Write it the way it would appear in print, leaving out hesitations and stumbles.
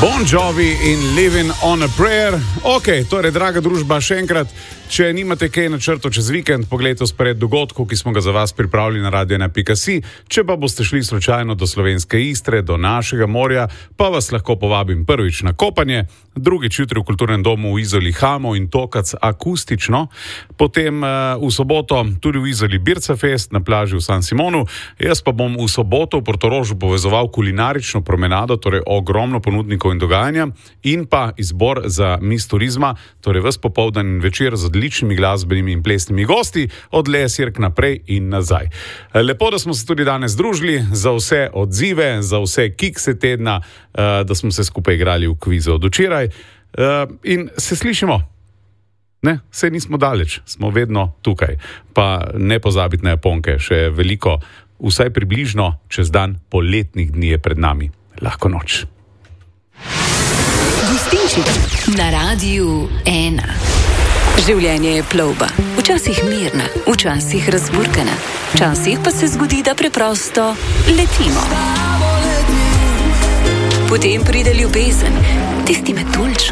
Bon Jovi in Living on a Prayer. Ok, torej, draga družba, še enkrat, če nimate kaj na črto čez vikend, poglejte spred dogodkov, ki smo ga za vas pripravili na radio1.si. Če pa boste šli slučajno do slovenske Istre, do našega morja, pa vas lahko povabim prvič na kopanje, drugič jutri v kulturnem domu v Izoli Hamo in Tokac akustično, potem v soboto tudi v Izoli Birca Fest na plaži v San Simonu. Jaz pa bom v soboto v Portorožu povezoval kulinarično promenado, torej ogromno ponudnikov in dogajanja, in pa izbor za Miss Turizma, torej ves popoldan in večer z odličnimi glasbenimi in plesnimi gosti, od Lesjerk naprej in nazaj. Lepo, da smo se tudi danes družili, za vse odzive, za vse kikse tedna, da smo se skupaj igrali v kvizu od včeraj in se slišimo. Ne, saj nismo daleč, smo vedno tukaj. Pa ne pozabiti na Japonke, še veliko, vsaj približno čez dan poletnih dni je pred nami. Lahko noč. Gostinček na Radiu 1. Življenje je plovba. Včasih mirna, včasih razburkana. Včasih pa se zgodi, da preprosto letimo. Potem pride ljubezen, tisti metuljček,